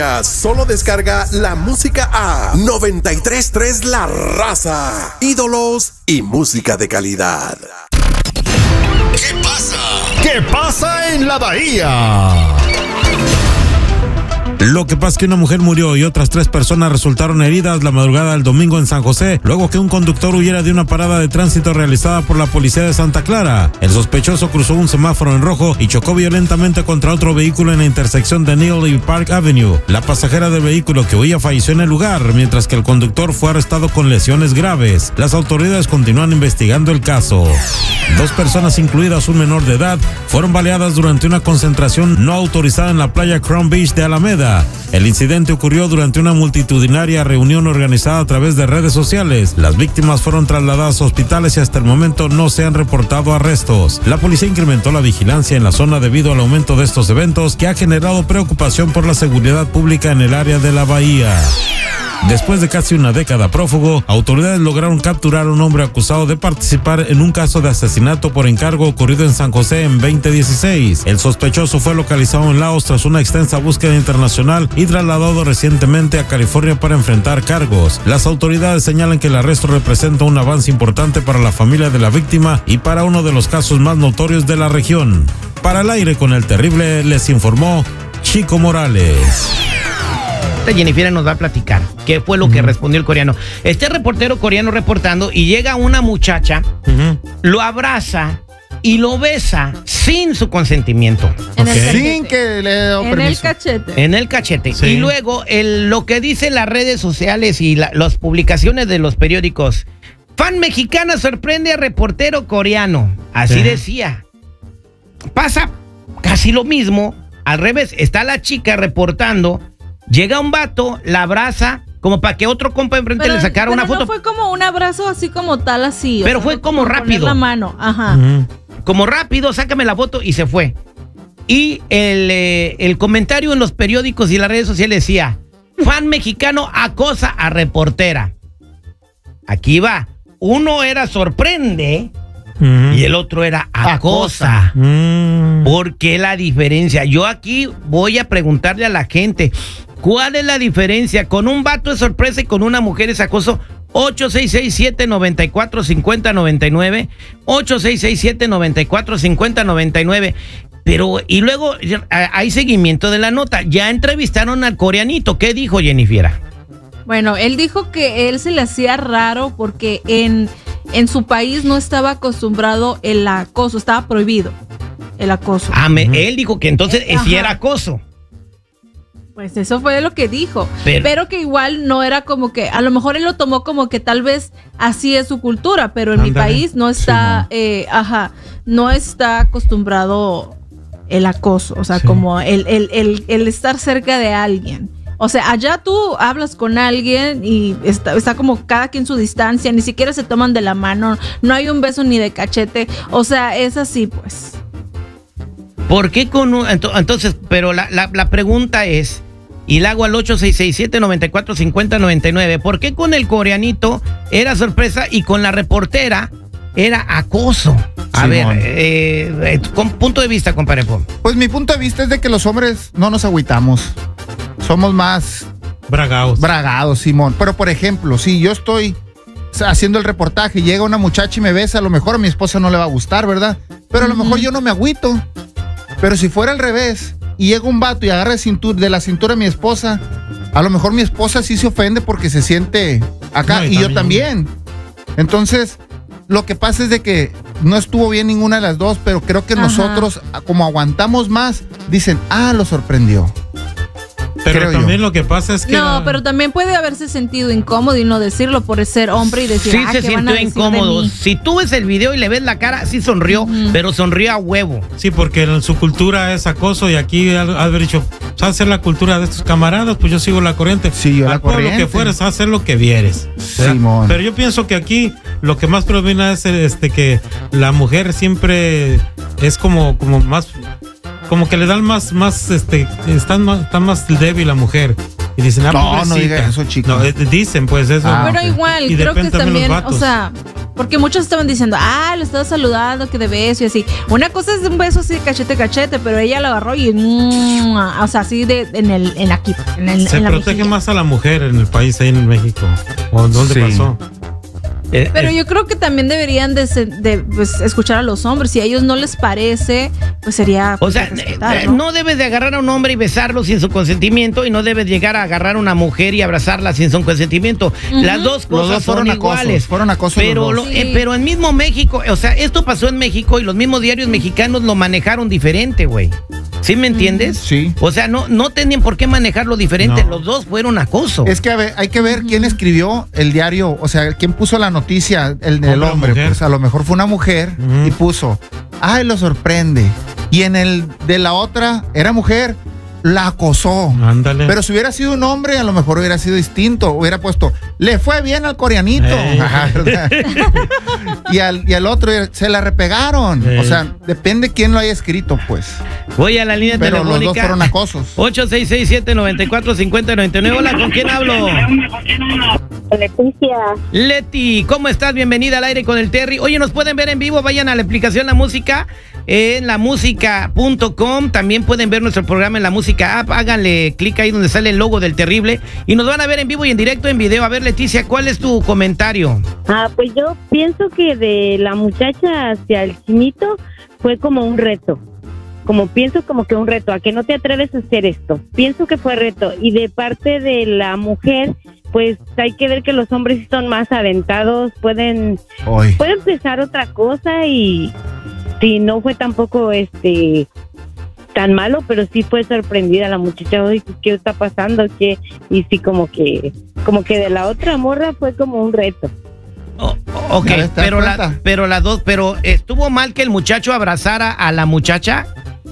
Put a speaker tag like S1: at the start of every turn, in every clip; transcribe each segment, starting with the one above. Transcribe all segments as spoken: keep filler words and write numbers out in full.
S1: Solo descarga la música a noventa y tres punto tres La Raza. Ídolos y música de calidad.
S2: ¿Qué pasa? ¿Qué pasa en la Bahía?
S3: Lo que pasa es que una mujer murió y otras tres personas resultaron heridas la madrugada del domingo en San José, luego que un conductor huyera de una parada de tránsito realizada por la policía de Santa Clara. El sospechoso cruzó un semáforo en rojo y chocó violentamente contra otro vehículo en la intersección de Neal y Park Avenue. La pasajera del vehículo que huía falleció en el lugar, mientras que el conductor fue arrestado con lesiones graves. Las autoridades continúan investigando el caso. Dos personas, incluidas un menor de edad, fueron baleadas durante una concentración no autorizada en la playa Crown Beach de Alameda. El incidente ocurrió durante una multitudinaria reunión organizada a través de redes sociales. Las víctimas fueron trasladadas a hospitales y hasta el momento no se han reportado arrestos. La policía incrementó la vigilancia en la zona debido al aumento de estos eventos, que ha generado preocupación por la seguridad pública en el área de la bahía. Después de casi una década prófugo, autoridades lograron capturar a un hombre acusado de participar en un caso de asesinato por encargo ocurrido en San José en veinte dieciséis. El sospechoso fue localizado en Laos tras una extensa búsqueda internacional y trasladado recientemente a California para enfrentar cargos. Las autoridades señalan que el arresto representa un avance importante para la familia de la víctima y para uno de los casos más notorios de la región. Para el aire con el terrible, les informó Chico Morales.
S4: Jennifer nos va a platicar qué fue lo uh-huh. que respondió el coreano. Este reportero coreano reportando y llega una muchacha, uh-huh. lo abraza y lo besa sin su consentimiento.
S5: En okay.
S4: el
S5: sin que le dé permiso. En el cachete.
S4: En el cachete.
S5: Sí.
S4: Y luego el, lo que dicen las redes sociales y la, las publicaciones de los periódicos. Fan mexicana sorprende a reportero coreano. Así sí. decía. Pasa casi lo mismo. Al revés, está la chica reportando. Llega un vato, la abraza, como para que otro compa enfrente pero, le sacara una foto.
S5: No fue como un abrazo así como tal, así.
S4: Pero o sea, fue como rápido.
S5: La mano, ajá.
S4: Uh-huh. Como rápido, sácame la foto y se fue. Y el, eh, el comentario en los periódicos y las redes sociales decía, fan mexicano acosa a reportera. Aquí va. Uno era sorprende uh-huh. y el otro era acosa. Uh-huh. ¿Por qué la diferencia? Yo aquí voy a preguntarle a la gente. ¿Cuál es la diferencia? Con un vato es sorpresa y con una mujer es acoso. ocho seis seis siete, nueve cuatro cinco cero, nueve nueve. ocho seis seis siete, nueve cuatro cinco cero, nueve nueve. Pero, y luego hay seguimiento de la nota. Ya entrevistaron al coreanito. ¿Qué dijo, Jennifer?
S5: Bueno, él dijo que él se le hacía raro porque en, en su país no estaba acostumbrado el acoso. Estaba prohibido el acoso.
S4: Ah, me, uh-huh. él dijo que entonces eh, sí era acoso.
S5: Pues eso fue lo que dijo,
S4: pero,
S5: pero que igual no era como que, a lo mejor él lo tomó como que tal vez así es su cultura, pero en Andale. mi país no está, sí, no. Eh, ajá, no está acostumbrado el acoso, o sea, sí. como el, el, el, el estar cerca de alguien. O sea, allá tú hablas con alguien y está, está como cada quien su distancia, ni siquiera se toman de la mano, no hay un beso ni de cachete, o sea, es así pues.
S4: ¿Por qué con un, entonces, pero la, la, la pregunta es, y la hago al ocho seis seis siete, nueve cuatro cinco cero, nueve nueve, ¿por qué con el coreanito era sorpresa y con la reportera era acoso? A Simón. ver, eh, con punto de vista, compadre.
S6: Pues mi punto de vista es de que los hombres no nos agüitamos, somos más
S3: bragados.
S6: Bragados, Simón. Pero por ejemplo, si yo estoy haciendo el reportaje y llega una muchacha y me besa, a lo mejor a mi esposa no le va a gustar, ¿verdad? Pero a lo mejor yo no me agüito. Pero si fuera al revés y llega un vato y agarra de, cintura, de la cintura a mi esposa, a lo mejor mi esposa sí se ofende porque se siente acá no, y, y también. yo también. Entonces, lo que pasa es de que no estuvo bien ninguna de las dos, pero creo que Ajá. nosotros, como aguantamos más, dicen, ah, lo sorprendió.
S3: Pero
S6: Creo
S3: también
S6: yo.
S3: lo que pasa es que...
S5: No, la... pero también puede haberse sentido incómodo y no decirlo por ser hombre y decir,
S4: sí,
S5: ah,
S4: se
S5: ¿qué van a
S4: sintió
S5: decir
S4: incómodo.
S5: de mí?
S4: Si tú ves el video y le ves la cara, sí sonrió, uh-huh. pero sonrió a huevo.
S3: Sí, porque en su cultura es acoso y aquí haber dicho, ¿sabes hacer la cultura de estos camaradas? Pues yo sigo la corriente.
S6: Sí, yo la corriente.
S3: Lo que fueres, hacer lo que vieres.
S6: Simón.
S3: Pero yo pienso que aquí lo que más predomina es este que la mujer siempre es como, como más... como que le dan más, más, este, están más, está más débil la mujer. Y dicen, ah,
S6: no, no diga eso, chico.
S3: No, dicen, pues eso.
S5: Ah, pero igual, creo que también, o sea, Porque muchos estaban diciendo, ah, lo estaba saludando, que de beso y así. Una cosa es un beso así, cachete, cachete, pero ella lo agarró y, mm, o sea, así de, en el, en aquí. En el,
S3: Se
S5: en la
S3: protege
S5: mejilla.
S3: más a la mujer en el país, ahí en México. ¿O dónde
S6: Sí.
S3: pasó?
S4: Eh,
S5: Pero
S4: eh,
S5: yo creo que también deberían de, se- de, pues, escuchar a los hombres. Si a ellos no les parece, pues sería...
S4: O
S5: pues,
S4: sea,
S5: de respetar,
S4: eh,
S5: ¿no?
S4: no debes de agarrar a un hombre y besarlo sin su consentimiento y no debes llegar a agarrar a una mujer y abrazarla sin su consentimiento.
S5: Ujú.
S4: Las dos
S6: Los
S4: cosas
S6: dos
S4: son
S6: fueron acosos,
S4: iguales.
S6: fueron acosos
S4: pero,
S6: los dos.
S4: lo- eh,
S5: Sí.
S4: pero en mismo México, o sea, esto pasó en México y los mismos diarios mexicanos lo manejaron diferente, güey. ¿Sí me entiendes?
S6: Sí.
S4: O sea, no, no tenían por qué manejarlo diferente.
S3: No.
S4: Los dos fueron acoso.
S6: Es que a ver, hay que ver quién escribió el diario, o sea, quién puso la noticia, el del
S3: Hombre o
S6: hombre.
S3: mujer.
S6: Pues a lo mejor fue una mujer
S3: Ujú.
S6: y puso, ay, lo sorprende. Y en el de la otra, era mujer, la acosó.
S3: Ándale.
S6: Pero si hubiera sido un hombre, a lo mejor hubiera sido distinto. Hubiera puesto, le fue bien al coreanito.
S3: Ey.
S6: Ajá, ¿verdad? y, al, y al otro, se la repegaron.
S3: Ey.
S6: O sea, depende quién lo haya escrito, pues.
S4: Voy a la línea
S6: Pero los dos
S4: telefónica.
S6: fueron acosos.
S4: ocho seis seis siete nueve cuatro cinco cero nueve nueve. Hola, ¿con quién hablo?
S7: Leticia.
S4: Leti, ¿cómo estás? Bienvenida al aire con el Terry. Oye, nos pueden ver en vivo, vayan a la aplicación La Música en la música punto com. También pueden ver nuestro programa en La Música App. Háganle clic ahí donde sale el logo del Terrible y nos van a ver en vivo y en directo en video. A ver, Leticia, ¿cuál es tu comentario?
S7: Ah, pues yo pienso que de la muchacha hacia el chinito fue como un reto. Como pienso como que un reto, a que no te atreves a hacer esto. Pienso que fue reto. Y de parte de la mujer, pues hay que ver que los hombres sí son más aventados, pueden,
S6: Hoy.
S7: pueden pensar otra cosa y si no fue tampoco este tan malo, pero sí fue sorprendida la muchacha. Oye, ¿qué está pasando? ¿Qué? Y sí como que, como que de la otra morra fue como un reto.
S4: Oh, ok,
S6: Ya ves, ¿te das
S4: pero la,
S6: cuenta?
S4: pero las dos, pero ¿estuvo mal que el muchacho abrazara a la muchacha?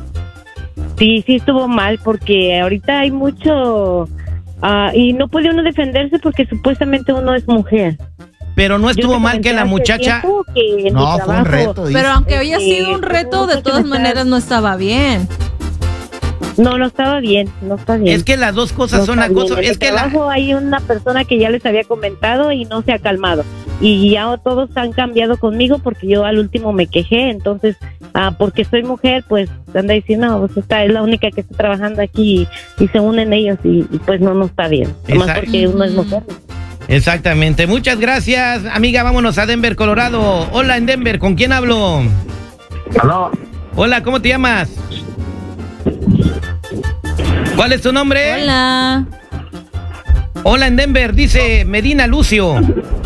S7: Sí, sí estuvo mal porque ahorita hay mucho ah, y no puede uno defenderse porque supuestamente uno es mujer.
S4: Pero no
S7: Yo
S4: estuvo
S7: te
S4: mal
S7: comenté
S4: que la
S7: hace
S4: muchacha...
S7: tiempo que en mi
S6: No, fue un
S7: trabajo-
S6: reto. dice.
S5: Pero aunque había
S7: Este,
S5: sido un reto, de
S7: mucho
S5: todas
S7: que me
S5: maneras
S7: está-
S5: no estaba bien.
S7: No, no estaba bien, no está bien.
S4: Es que las dos cosas
S7: No
S4: son
S7: está
S4: acoso.
S7: bien. En
S4: Es
S7: el
S4: que la...
S7: trabajo hay una persona que ya les había comentado y no se ha calmado. Y ya todos han cambiado conmigo porque yo al último me quejé. Entonces, ah, porque soy mujer, pues anda diciendo, no, pues esta es la única que está trabajando aquí y, y se unen ellos y, y pues no, no está bien. Nomás
S4: Exacto.
S7: porque uno es mujer.
S4: Exactamente. Muchas gracias, amiga. Vámonos a Denver, Colorado. Hola, en Denver. ¿Con quién hablo?
S8: Aló,
S4: Hola, ¿cómo te llamas? ¿Cuál es tu nombre?
S5: Hola.
S4: Hola, en Denver. Dice Medina Lucio.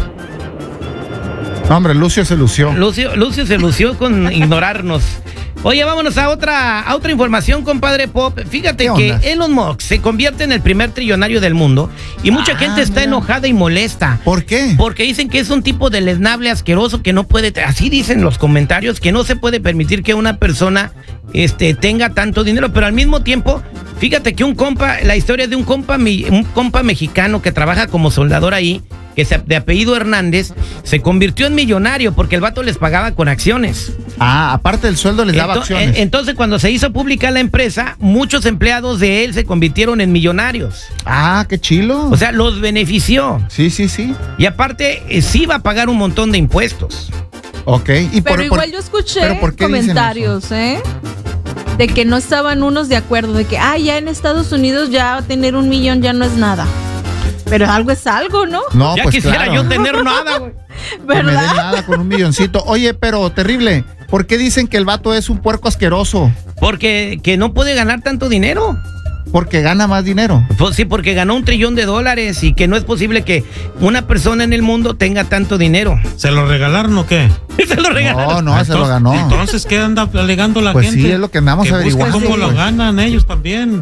S6: No, hombre, Lucio se lució.
S4: Lucio, Lucio se lució con ignorarnos. Oye, vámonos a otra, a otra información, compadre Pop. Fíjate
S6: ¿Qué
S4: que
S6: onda?
S4: Elon Musk se convierte en el primer trillonario del mundo y mucha
S6: Ah,
S4: gente está
S6: mira.
S4: enojada y molesta.
S6: ¿Por qué?
S4: Porque dicen que es un tipo de deleznable asqueroso que no puede, así dicen los comentarios, que no se puede permitir que una persona este, tenga tanto dinero, pero al mismo tiempo, fíjate que un compa, la historia de un compa, mi- un compa mexicano que trabaja como soldador ahí, que se, de apellido Hernández, se convirtió en millonario porque el vato les pagaba con acciones.
S6: Ah, aparte del sueldo les daba
S4: Ento-
S6: acciones.
S4: en- Entonces, cuando se hizo pública la empresa, muchos empleados de él se convirtieron en millonarios.
S6: Ah, qué chilo.
S4: O sea, los benefició.
S6: sí, sí, sí.
S4: Y aparte, eh, sí va a pagar un montón de impuestos.
S6: Ok. Y
S5: Pero
S6: por-
S5: igual
S6: por-
S5: yo escuché
S6: ¿pero por qué dicen
S5: comentarios, ¿eh? De que no estaban unos de acuerdo, de que, ah, ya en Estados Unidos ya tener un millón ya no es nada. Pero algo es algo, ¿no?
S6: No,
S4: Ya
S6: pues
S4: quisiera
S6: claro.
S4: yo tener nada, güey.
S6: Que me den
S5: ¿Verdad?
S6: nada con un milloncito. Oye, pero terrible. ¿Por qué dicen que el vato es un puerco asqueroso?
S4: Porque que no puede ganar tanto dinero.
S6: Porque gana más dinero.
S4: Pues sí, porque ganó un trillón de dólares y que no es posible que una persona en el mundo tenga tanto dinero.
S3: ¿Se lo regalaron o qué?
S4: Se lo regalaron.
S6: No, no, se lo ganó.
S3: Entonces, ¿qué anda alegando la
S6: Pues
S3: gente?
S6: sí, es lo que andamos
S3: que busquen
S6: averiguando,
S3: cómo lo
S6: pues.
S3: ganan ellos también.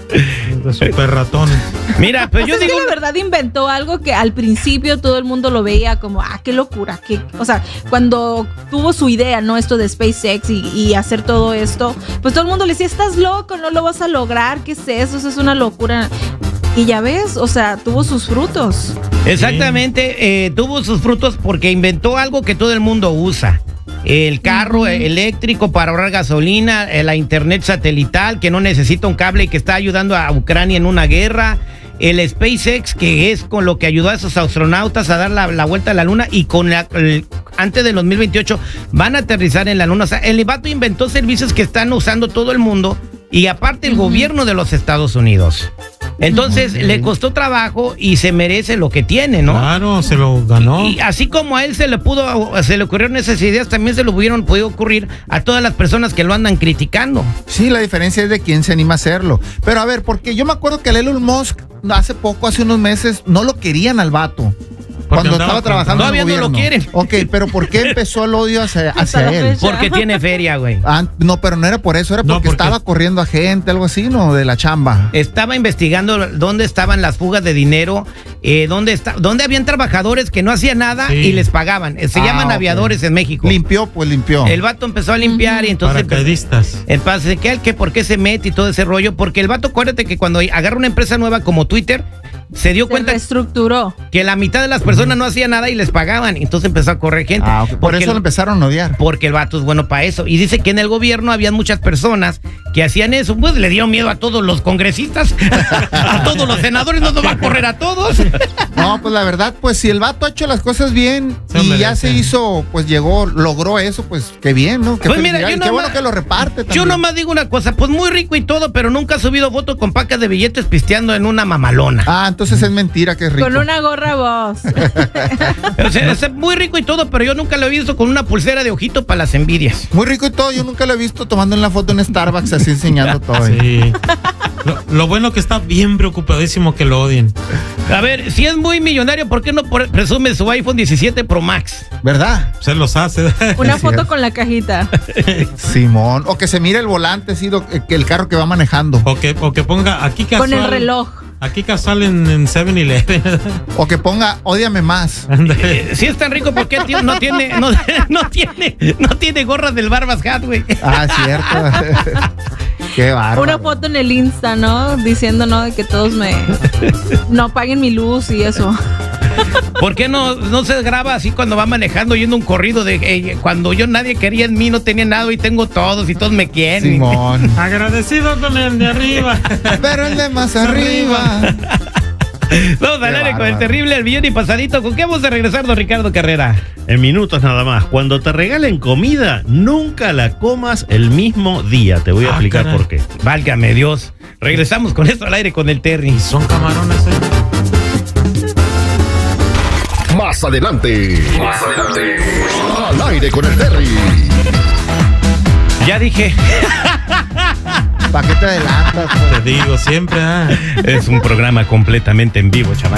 S3: De super ratón.
S4: Mira, pero
S5: Pues
S4: yo
S5: es
S4: digo...
S5: que la verdad inventó algo que al principio todo el mundo lo veía como, ah, qué locura. Qué... O sea, cuando tuvo su idea, ¿no? Esto de SpaceX y, y hacer todo esto, pues todo el mundo le decía, estás loco, no lo vas a lograr, ¿qué es eso? Eso es una locura. Y ya ves, o sea, tuvo sus frutos.
S4: Exactamente, eh, tuvo sus frutos porque inventó algo que todo el mundo usa. El carro eléctrico para ahorrar gasolina, eh, la internet satelital que no necesita un cable y que está ayudando a Ucrania en una guerra. El SpaceX, que es con lo que ayudó a esos astronautas a dar la, la vuelta a la luna y con la, el- antes del dos mil veintiocho van a aterrizar en la luna. O sea, el vato inventó servicios que están usando todo el mundo y aparte el uh-huh. gobierno de los Estados Unidos. Entonces, uh-huh. le costó trabajo y se merece lo que tiene, ¿no?
S3: Claro, se lo ganó.
S4: Y, y así como a él se le pudo, se le ocurrieron esas ideas, también se le hubieran podido ocurrir a todas las personas que lo andan criticando.
S6: Sí, la diferencia es de quién se anima a hacerlo. Pero a ver, porque yo me acuerdo que el Elon Musk hace poco, hace unos meses, no lo querían al vato. Cuando estaba trabajando en el gobierno.
S4: Todavía no lo quieren.
S6: Ok, pero ¿por qué empezó el odio hacia, hacia él?
S4: Porque tiene feria, güey.
S6: Ah, no, pero no era por eso, era porque, no, porque estaba corriendo a gente, algo así, ¿no? De la chamba.
S4: Estaba investigando dónde estaban las fugas de dinero, eh, dónde, está, dónde habían trabajadores que no hacían nada sí. y les pagaban. Se ah, llaman okay. aviadores en México.
S6: Limpió, pues limpió.
S4: El vato empezó a limpiar y entonces...
S3: Paracaidistas.
S4: El pase, ¿qué, qué, ¿por qué se mete y todo ese rollo? Porque el vato, acuérdate que cuando agarra una empresa nueva como Twitter... Se dio
S5: se
S4: cuenta
S5: reestructuró.
S4: que la mitad de las personas no hacían nada y les pagaban. Entonces empezó a correr gente.
S6: Ah, okay. Por eso el, lo empezaron a odiar.
S4: Porque el vato es bueno para eso. Y dice que en el gobierno había muchas personas que hacían eso. Pues le dio miedo a todos los congresistas, a todos los senadores. No nos va a correr a todos.
S6: No, pues la verdad, pues si el vato ha hecho las cosas bien se y merece. Ya se hizo, pues llegó, logró eso, pues qué bien, ¿no? Qué,
S4: pues mira, yo
S6: qué
S4: no
S6: bueno
S4: ma-
S6: que lo reparte también.
S4: Yo nomás digo una cosa, pues muy rico y todo, pero nunca ha subido foto con pacas de billetes pisteando en una mamalona.
S6: Ah, entonces es mentira que es rico.
S5: Con una gorra vos.
S4: O sea, es muy rico y todo, pero yo nunca lo he visto con una pulsera de ojito para las envidias.
S6: Muy rico y todo, yo nunca lo he visto tomando en la foto en Starbucks así enseñando todo.
S3: Sí. Lo, lo bueno que está bien preocupadísimo que lo odien.
S4: A ver, si es muy millonario, ¿por qué no presume su iPhone diecisiete Pro Max?
S6: ¿Verdad?
S3: Se los hace.
S5: Una foto con la cajita.
S6: Simón. O que se mire el volante, sí, lo, que el carro que va manejando.
S3: O que, o que ponga aquí casual.
S5: Con el reloj.
S3: Aquí casual en seven eleven.
S6: O que ponga, ódiame más.
S4: Eh, si es tan rico, ¿por qué tío, no tiene no, no tiene no tiene gorras del Barbas Hat, güey?
S6: Ah, cierto. Qué bárbaro.
S5: Una foto en el Insta, ¿no? Diciendo, ¿no? De que todos me... no paguen mi luz y eso.
S4: ¿Por qué no, no se graba así cuando va manejando yendo un corrido de eh, cuando yo nadie quería en mí, no tenía nada y tengo todos y todos me quieren?
S6: Simón.
S3: Agradecido con el de arriba.
S6: Pero el de más arriba.
S4: Vamos al aire con el terrible, el millón y pasadito. ¿Con qué vamos a regresar, don Ricardo Carrera?
S8: En minutos nada más. Cuando te regalen comida, nunca la comas el mismo día. Te voy a ah, explicar caray. por qué.
S4: Válgame Dios. Regresamos con esto al aire con el Terry.
S3: Son camarones, ¿eh?
S2: Más adelante. Más adelante. Al aire con el Terry.
S4: Ya dije.
S6: ¿Para qué te adelantas?
S3: Te digo siempre, ¿eh?
S4: Es un programa completamente en vivo, chaval.